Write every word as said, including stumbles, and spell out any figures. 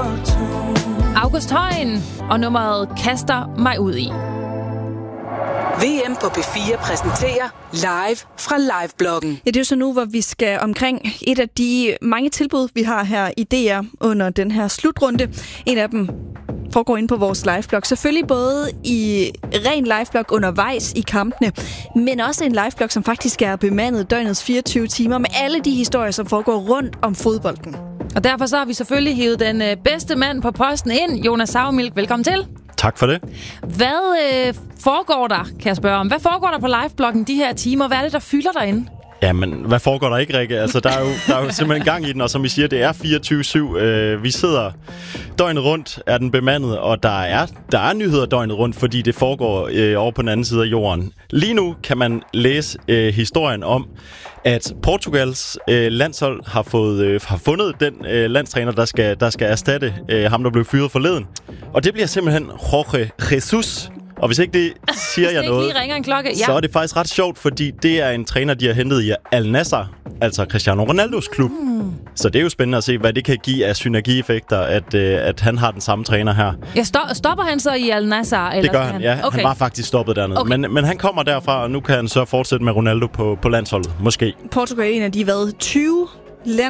for to. August Højen og nummeret Kaster mig ud i. V M på P fire præsenterer live fra Livebloggen. Ja, det er jo så nu, hvor vi skal omkring et af de mange tilbud, vi har her i D R under den her slutrunde. En af dem foregår inde på vores liveblog. Selvfølgelig både i ren liveblog undervejs i kampene, men også en liveblog, som faktisk er bemandet døgnets fireogtyve timer med alle de historier, som foregår rundt om fodbolden. Og derfor så har vi selvfølgelig hivet den øh, bedste mand på posten ind, Jonas Saumilk. Velkommen til. Tak for det. Hvad øh, foregår der, kan jeg spørge om? Hvad foregår der på livebloggen de her timer? Hvad er det, der fylder derinde? Jamen, hvad foregår der ikke, Rikke? Altså, der er jo, der er jo simpelthen gang i den, og som I siger, det er fireogtyve syv. Øh, vi sidder døgnet rundt, er den bemandet, og der er, der er nyheder døgnet rundt, fordi det foregår øh, over på den anden side af jorden. Lige nu kan man læse øh, historien om, at Portugals øh, landshold har, fået, øh, har fundet den øh, landstræner, der skal, der skal erstatte øh, ham, der blev fyret forleden. Og det bliver simpelthen Jorge Jesus. Og hvis ikke det siger jeg noget, lige ringer en klokke. Ja. Så er det faktisk ret sjovt, fordi det er en træner, de har hentet i Al Nassr, altså Cristiano Ronaldos klub. Mm. Så det er jo spændende at se, hvad det kan give af synergieffekter, at, øh, at han har den samme træner her. Ja, sto- stopper han så i Al Nassr? Eller det gør han, ja. Okay. Han var faktisk stoppet dernede. Okay. Men, men han kommer derfra, og nu kan han så fortsætte med Ronaldo på, på landsholdet, måske. Portugal er en af de, hvad, tyve land